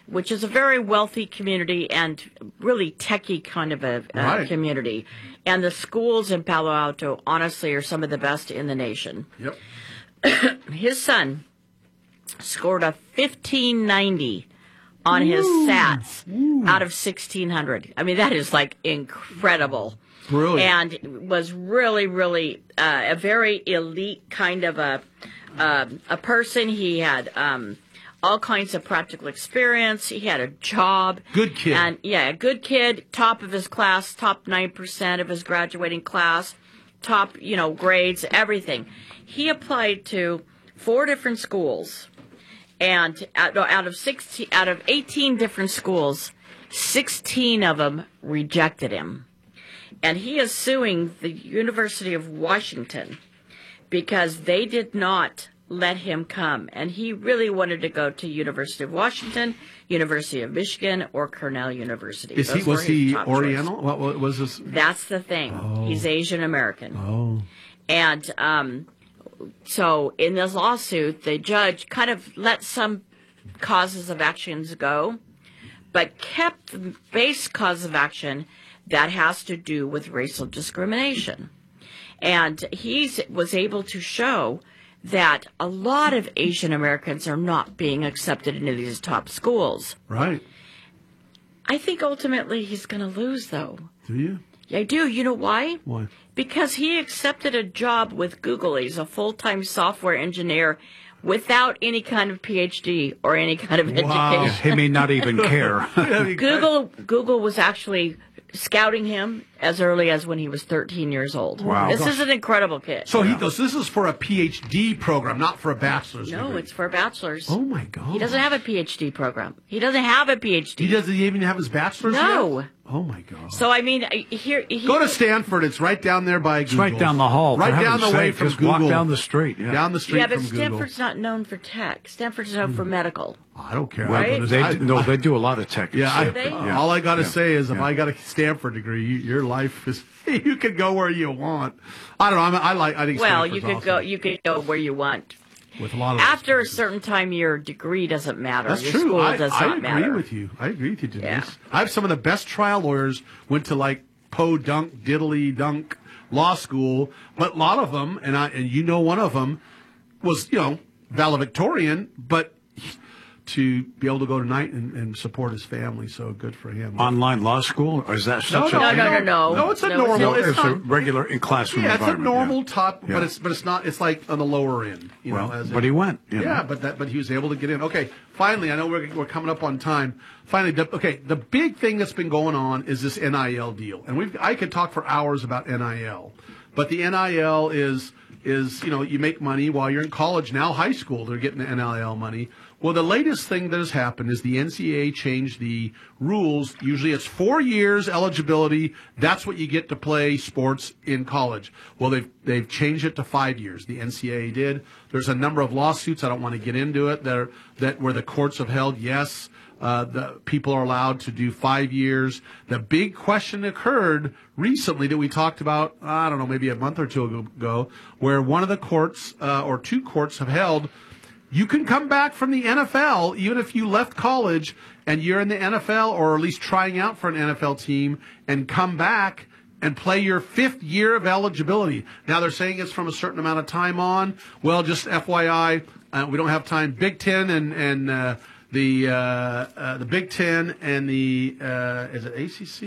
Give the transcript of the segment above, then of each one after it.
which is a very wealthy community and really techie kind of a community. And the schools in Palo Alto, honestly, are some of the best in the nation. Yep. His son scored a 1590 on his SATs out of 1,600. I mean, that is like incredible. Brilliant. And was really, really a very elite kind of a person. He had all kinds of practical experience. He had a job. Good kid. And a good kid, top of his class, top 9% of his graduating class, top, grades, everything. He applied to 4 different schools. And out of 18 different schools, 16 of them rejected him. And he is suing the University of Washington because they did not let him come. And he really wanted to go to University of Washington, University of Michigan, or Cornell University. Was he Oriental? What was this? That's the thing. Oh. He's Asian American. Oh. And so in this lawsuit, the judge kind of let some causes of actions go, but kept the base cause of action that has to do with racial discrimination. And he was able to show that a lot of Asian Americans are not being accepted into these top schools. Right. I think ultimately he's going to lose, though. Do you? I do. You know why? Why? Because he accepted a job with Google. He's a full-time software engineer without any kind of PhD or any kind of education. He may not even care. Google was actually scouting him as early as when he was 13 years old. Wow. This is an incredible kid. So this is for a PhD program, not for a bachelor's degree. No, it's for a bachelor's. Oh, my God. He doesn't have a PhD program. He doesn't have a PhD. He doesn't even have his bachelor's No. yet? Oh, my God. So, I mean, go to Stanford. It's right down there by Google. It's right down the hall. Right down the way from just Google. Walk down the street. Yeah. Down the street from but Google. Stanford's not known for tech. Stanford's known for medical. I don't care. Right? They do a lot of tech. All I got to say is if I got a Stanford degree, your life is you can go where you want. I don't know. I think. Well, Stanford's you could go where you want. With a lot of after a certain time, your degree doesn't matter. That's your true. School does not I agree with you. I agree with you, Denise. Yeah. I have some of the best trial lawyers went to like Podunk, Diddly Dunk law school, but a lot of them, and one of them was valedictorian, but to be able to go tonight and support his family, so good for him. Online law school, or is that such a no? No, it's a normal. It's a regular in classroom. Yeah, it's a normal top, Yeah. but it's not. It's like on the lower end, but he went. But he was able to get in. Okay, finally, I know we're coming up on time. Finally, the big thing that's been going on is this NIL deal, and I could talk for hours about NIL, but the NIL is you make money while you're in college. Now high school, they're getting the NIL money. Well, the latest thing that has happened is the NCAA changed the rules. Usually it's 4 years eligibility. That's what you get to play sports in college. Well, they've changed it to 5 years. The NCAA did. There's a number of lawsuits. I don't want to get into it. That where the courts have held, yes, the people are allowed to do 5 years. The big question occurred recently that we talked about, I don't know, maybe a month or two ago, where one of the courts or 2 courts have held you can come back from the NFL even if you left college and you're in the NFL or at least trying out for an NFL team and come back and play your 5th year of eligibility. Now they're saying it's from a certain amount of time on. Well, just FYI, we don't have time. Big Ten and the Big Ten and the is it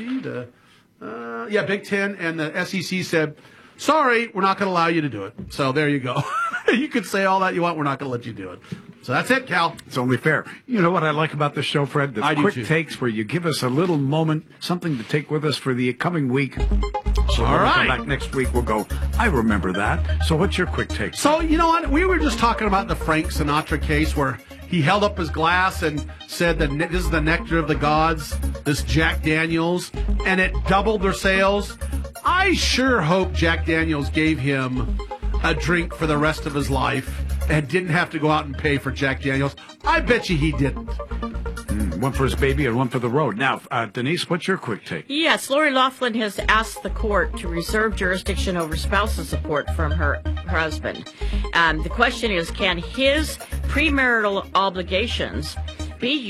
ACC? Big Ten and the SEC said, sorry, we're not going to allow you to do it. So there you go. You can say all that you want. We're not going to let you do it. So that's it, Cal. It's only fair. You know what I like about the show, Fred? The quick takes where you give us a little moment, something to take with us for the coming week. So when we come back next week, we'll go, I remember that. So what's your quick take? So, you know what? We were just talking about the Frank Sinatra case where he held up his glass and said that this is the nectar of the gods, this Jack Daniels, and it doubled their sales. I sure hope Jack Daniels gave him a drink for the rest of his life and didn't have to go out and pay for Jack Daniels. I bet you he didn't. One for his baby and one for the road. Now, Denise, what's your quick take? Yes, Lori Loughlin has asked the court to reserve jurisdiction over spousal support from her husband. The question is, can his premarital obligations be